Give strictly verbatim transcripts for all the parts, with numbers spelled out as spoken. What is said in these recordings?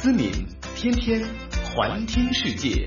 思敏，天天环听世界。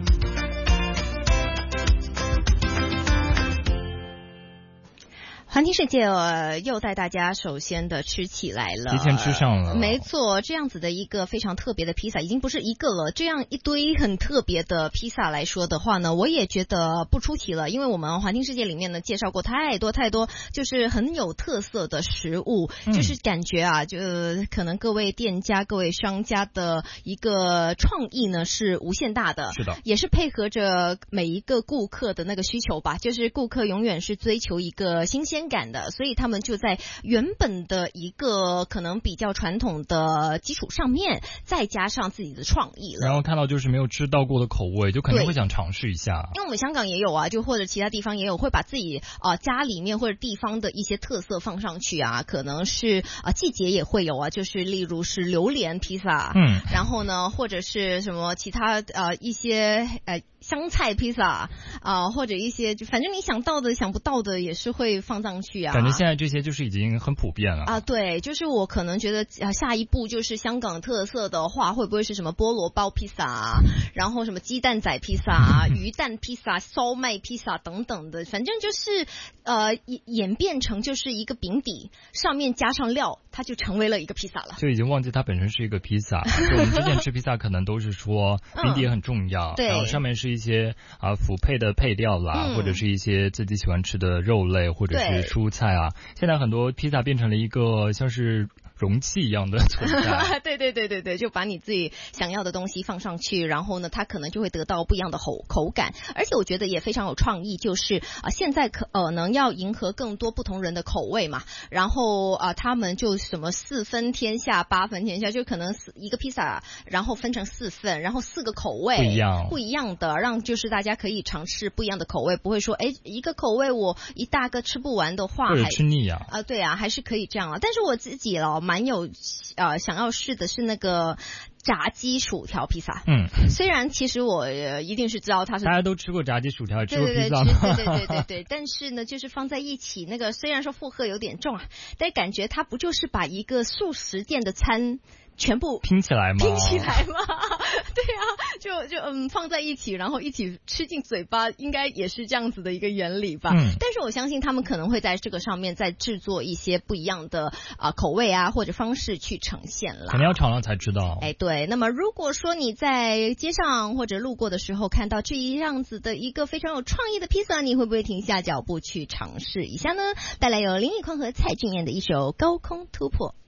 环听世界、呃、又带大家首先的吃起来了， 提前吃上了、 呃、没错，这样子的一个非常特别的披萨已经不是一个了，这样一堆很特别的披萨来说的话呢，我也觉得不出奇了，因为我们环听世界里面呢介绍过太多太多就是很有特色的食物、嗯、就是感觉啊就可能各位店家各位商家的一个创意呢是无限大的， 是的， 也是配合着每一个顾客的那个需求吧，就是顾客永远是追求一个新鲜感的，所以他们就在原本的一个可能比较传统的基础上面再加上自己的创意了， 然后看到就是没有吃到过的口味就可能会想尝试一下， 因为我们香港也有啊，就或者其他地方也有会把自己啊、呃、家里面或者地方的一些特色放上去啊，可能是啊、呃、季节也会有啊，就是例如是榴莲披萨， 嗯， 然后呢或者是什么其他呃一些呃香菜披萨啊、呃，或者一些就反正你想到的想不到的也是会放上去啊。 感觉现在这些就是已经很普遍了啊。对，就是我可能觉得啊，下一步就是香港特色的话，会不会是什么菠萝包披萨啊，然后什么鸡蛋仔披萨啊、鱼蛋披萨、烧麦披萨等等的，反正就是呃演变成就是一个饼底上面加上料，它就成为了一个披萨了。 就已经忘记它本身是一个披萨。就我们之前吃披萨可能都是说饼底也很重要，嗯、对，然后上面是一些啊辅配的配料啦、嗯，或者是一些自己喜欢吃的肉类或者是蔬菜啊。现在很多披萨变成了一个像是容器一样的存在。 对对对对对，就把你自己想要的东西放上去，然后呢，它可能就会得到不一样的口口感。而且我觉得也非常有创意，就是啊、呃，现在可呃能要迎合更多不同人的口味嘛，然后啊、呃，他们就什么四分天下八分天下，就可能一个披萨，然后分成四份，然后四个口味不一样不一样的，让就是大家可以尝试不一样的口味，不会说哎一个口味我一大个吃不完的话， 或者吃腻啊。 啊、呃，对啊，还是可以这样啊。但是我自己了。蛮有呃想要试的是那个炸鸡薯条披萨，嗯，虽然其实我、呃、一定是知道它是大家都吃过炸鸡薯条，也吃过披萨吗？对对对对对对，但是呢，就是放在一起，那个虽然说负荷有点重啊，但感觉它不就是把一个素食店的餐全部拼起来吗？ 拼起来吗？对啊，就就嗯放在一起，然后一起吃进嘴巴，应该也是这样子的一个原理吧。嗯，但是我相信他们可能会在这个上面再制作一些不一样的啊、呃、口味啊或者方式去呈现啦。 肯定要尝了才知道。 哎，对。那么如果说你在街上或者路过的时候看到这样子的一个非常有创意的披萨，你会不会停下脚步去尝试一下呢？带来由林奕匡和蔡俊彦的一首《高空突破》。